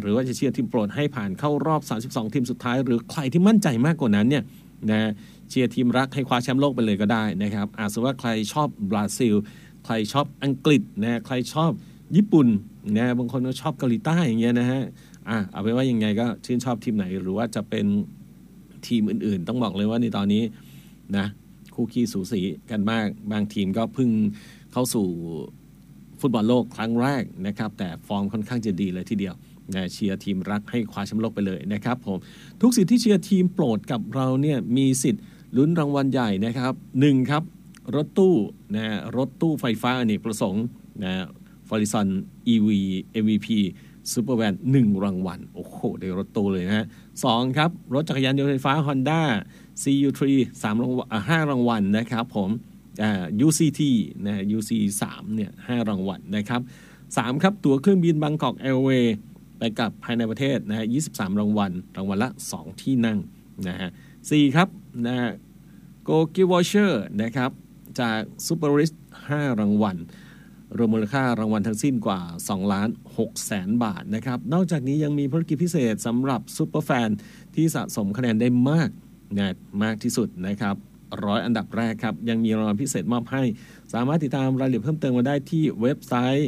หรือว่าจะเชียร์ทีมโปรดให้ผ่านเข้ารอบ32ทีมสุดท้ายหรือใครที่มั่นใจมากกว่านั้นเนี่ยนะเชียร์ทีมรักให้คว้าแชมป์โลกไปเลยก็ได้นะครับสมมติว่าใครชอบบราซิลใครชอบอังกฤษนะใครชอบญี่ปุ่นนะบางคนก็ชอบเกาหลีใต้อย่างเงี้ยนะฮะเอาไปว่ายังไงก็ชื่นชอบทีมไหนหรือว่าจะเป็นทีมอื่นๆต้องบอกเลยว่าในตอนนี้นะคู่ขี้สูสีกันมากบางทีมก็เพิ่งเข้าสู่ฟุตบอลโลกครั้งแรกนะครับแต่ฟอร์มค่อนข้างจะดีเลยทีเดียวนะเชียร์ทีมรักให้คว้าแชมป์โลกไปเลยนะครับผมทุกสิทธิ์ที่เชียร์ทีมโปรดกับเราเนี่ยมีสิทธิ์ลุ้นรางวัลใหญ่นะครับ1ครับรถตู้ไฟฟ้าอเนกประสงค์นะฟอริซอน EV MVP ซูเปอร์แวน1รางวัลโอ้โหได้รถตู้เลยนะ2ครับรถจักรยานยนต์ไฟฟ้า Honda CU3 5 รางวัลนะครับผมUCT นะ UC3 เนี่ย5รางวัลนะครับ3ครับตั๋วเครื่องบินบางกอกแอร์เวย์ไปกลับภายในประเทศนะ23รางวัลละ2ที่นั่งนะฮะ4ครับนะโกกิวอเชอร์นะครับจากซูเปอร์ริส5รางวัลรวมมูลค่ารางวัลทั้งสิ้นกว่า 2,600,000 บาทนะครับนอกจากนี้ยังมีภารกิจพิเศษสำหรับซุปเปอร์แฟนที่สะสมคะแนนได้มากที่สุดนะครับ100 อันดับแรกครับยังมีรางวัลพิเศษมอบให้สามารถติดตามรายละเอียดเพิ่มเติมมาได้ที่เว็บไซต์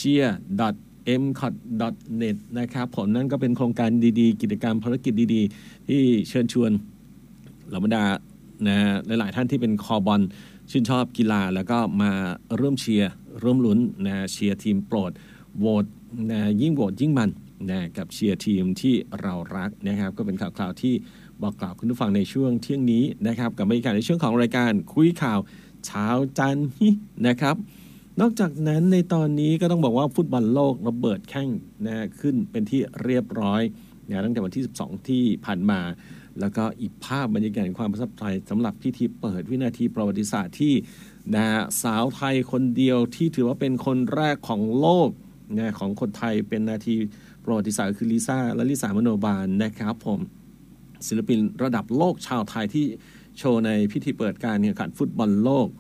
cheer.mcot.net นะครับผมนั่นก็เป็นโครงการดีๆกิจกรรมภารกิจดีๆที่เชิญชวนเหล่าบรรดานะหลายๆท่านที่เป็นคอบอลชื่นชอบกีฬาแล้วก็มาร่วมเชียร์ร่วมลุ้นนะเชียร์ทีมโปรดโหวตนะยิ่งโหวตยิ่งมันนะกับเชียร์ทีมที่เรารักนะครับก็เป็นข่าวที่บอกกล่าวคุณผู้ฟังในช่วงเที่ยงนี้นะครับกับบรรยากาศในช่วงของรายการคุยข่าวเช้าจันทร์นะครับนอกจากนั้นในตอนนี้ก็ต้องบอกว่าฟุตบอลโลกระเบิดแข่งนะขึ้นเป็นที่เรียบร้อยนะตั้งแต่วันที่12ที่ผ่านมาแล้วก็อีกภาพบรรยากาศความประทับใจสำหรับพิธีเปิดวินาทีประวัติศาสตร์ที่นะสาวไทยคนเดียวที่ถือว่าเป็นคนแรกของโลกนะของคนไทยเป็นนาทีประวัติศาสตร์คือลิซ่ามโนบาลนะครับผมศิลปินระดับโลกชาวไทยที่โชว์ในพิธีเปิดการแข่งขันฟุตบอลโลก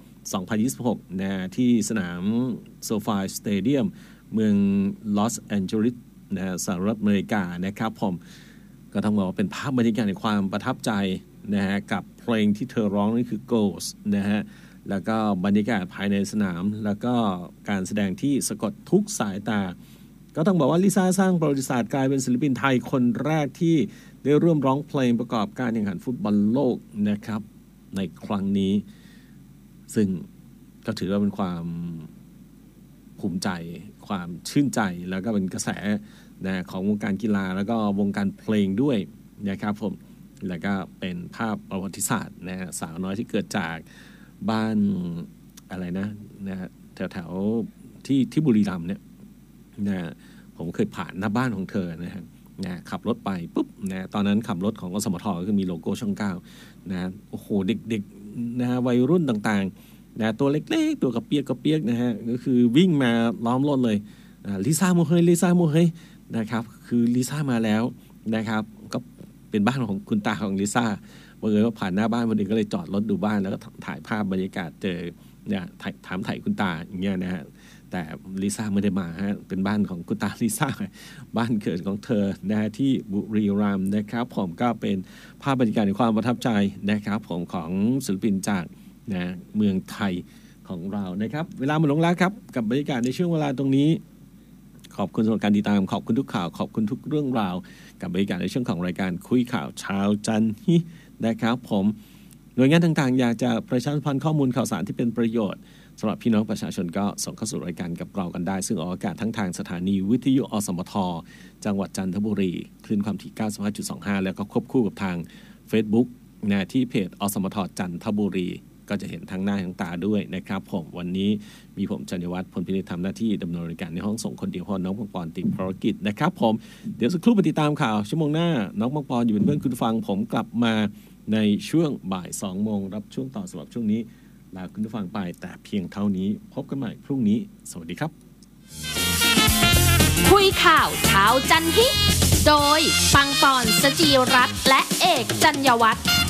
2026นะที่สนามโซฟาสเตเดียมเมืองลอสแอนเจลิสนะสหรัฐอเมริกานะครับผมก็ต้องบอกว่าเป็นภาพบรรยากาศในความประทับใจนะฮะกับเพลงที่เธอร้องนี่คือ Ghost นะฮะแล้วก็บรรยากาศภายในสนามแล้วก็การแสดงที่สะกดทุกสายตาก็ต้องบอกว่าลิซ่าสร้างประวัติศาสตร์กลายเป็นศิลปินไทยคนแรกที่ได้ร่วมร้องเพลงประกอบการแข่งขันฟุตบอลโลกนะครับในครั้งนี้ซึ่งก็ถือว่าเป็นความภูมิใจความชื่นใจแล้วก็เป็นกระแสนะของวงการกีฬาแล้วก็วงการเพลงด้วยนะครับผมแล้วก็เป็นภาพประวัติศาสตร์นะสาวน้อยที่เกิดจากบ้านอะไรนะแถวที่บุรีรัมย์เนี่ยนะผมเคยผ่านหน้าบ้านของเธอนะขับรถไปปุ๊บนะตอนนั้นขับรถของอสมทก็คือมีโลโก้ช่อง9นะโอ้โหเด็กๆนะวัยรุ่นต่างๆนะตัวเล็กๆตัวกระเปียกนะฮะก็คือวิ่งมาล้อมรถเลยลิซ่าโมเฮยนะครับคือลิซ่ามาแล้วนะครับก็เป็นบ้านของคุณตาของลิซ่าบังเอิญว่าผ่านหน้าบ้านพอดีก็เลยจอดรถดูบ้านแล้วก็ถ่ายภาพบรรยากาศเจอเนี่ยถามถ่ายคุณตาอย่างเงี้ยนะฮะแต่ลิซ่าไม่ได้มาฮะเป็นบ้านของคุณตาลิซ่าบ้านเกิดของเธอนะที่บุรีรัมย์นะครับผมก็เป็นภาพบรรยากาศในความประทับใจนะครับผมของศิลปินจากนะเมืองไทยของเรานะครับเวลาหมดลงแล้วครับกับบรรยากาศในช่วงเวลาตรงนี้ขอบคุณสำหรับการติดตามขอบคุณทุกข่าวขอบคุณทุกเรื่องราวกับบรรยากาศในช่วงของรายการคุยข่าวเช้าจันทร์นะครับผมหน่วยงานต่างๆอยากจะประชาสัมพันธ์ข้อมูลข่าวสารที่เป็นประโยชน์สำหรับพี่น้องประชาชนก็ส่งเข้าสู่รายการกับเรากันได้ซึ่งออกอากาศทั้งทางสถานีวิทยุอสมทจังหวัดจันทบุรีคลื่นความถี่ 95.25 แล้วก็ควบคู่กับทาง Facebook นะที่เพจอสมทจันทบุรีก็จะเห็นทั้งหน้าทั้งตาด้วยนะครับผมวันนี้มีผมชัญวัฒน์พลพินิจทำหน้าที่ดำเนินรายการในห้องส่งคนเดียวเพราะน้องปังปอนติดภารกิจนะครับผมเดี๋ยวสักครู่ไปติดตามข่าวชั่วโมงหน้าน้องปังปอนอยู่เป็นเพื่อนคุณฟังผมกลับมาในช่วงบ่าย 2 โมงรับช่วงต่อสำหรับช่วงนี้ลาคุณผู้ฟังไปแต่เพียงเท่านี้พบกันใหม่พรุ่งนี้สวัสดีครับคุยข่าวเช้าจันทร์โดยปังปอนสจีรัตน์และเอกจัญญวัฒน์